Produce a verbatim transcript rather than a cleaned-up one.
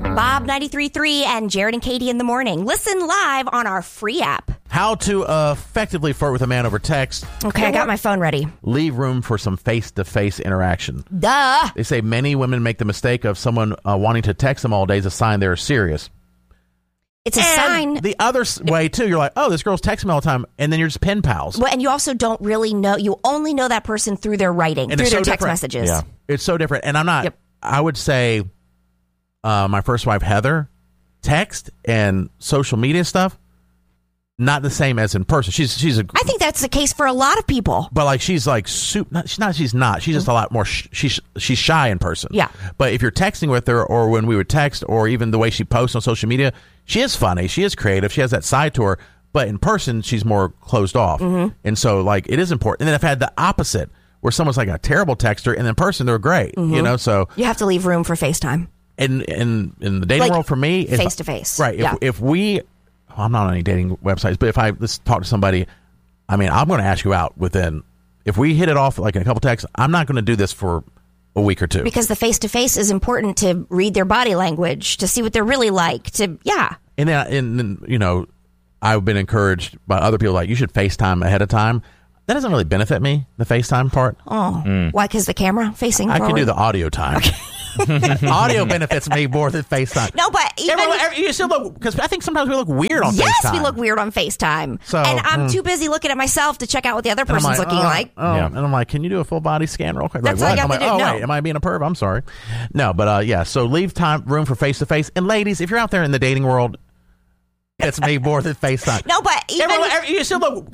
Bob ninety-three point three and Jared and Katie in the morning. Listen live on our free app. How to uh, effectively flirt with a man over text. Okay, I got my phone ready. Leave room for some face-to-face interaction. Duh. They say many women make the mistake of someone uh, wanting to text them all day as a sign they're serious. It's a and sign. The other way, too, you're like, oh, this girl's texting me all the time, and then you're just pen pals. Well, and you also don't really know. You only know that person through their writing, and through it's their so text different. messages. Yeah, it's so different. And I'm not, Yep. I would say uh, my first wife, Heather, text and social media stuff, not the same as in person. She's she's a. I think that's the case for a lot of people. But like she's like soup. Not, she's not. She's not. She's just a lot more. Sh- she's she's shy in person. Yeah. But if you're texting with her, or when we would text, or even the way she posts on social media, she is funny. She is creative. She has that side to her. But in person, she's more closed off. Mm-hmm. And so like it is important. And then I've had the opposite, where someone's like a terrible texter, and in person they're great. Mm-hmm. You know. So you have to leave room for FaceTime. In in in the dating Like, world, for me, face to face. Right. If, Yeah. if we. I'm not on any dating websites, but if I let's talk to somebody, I mean, I'm going to ask you out within. If we hit it off like in a couple texts, I'm not going to do this for a week or two. Because the face to face is important to read their body language, to see what they're really like. To yeah. And then, and then you know, I've been encouraged by other people like you should FaceTime ahead of time. That doesn't really benefit me, the FaceTime part. Oh, mm. Why? Because the camera facing. I forward? can do the audio time. Okay. Audio benefits me more than FaceTime. No, but even Everyone, every, you still look, because I think sometimes we look weird on yes, FaceTime. Yes, we look weird on FaceTime. So, and I'm mm. too busy looking at myself to check out what the other person's like, looking oh, like. Oh, yeah. And I'm like, can you do a full body scan real quick? That's like, all what? I got I'm to like, do. oh, No. wait, am I being a perv? I'm sorry. No, but uh, yeah, so leave time room for face to face. And ladies, if you're out there in the dating world, it's me more than FaceTime. No, but even Everyone, every, you still look.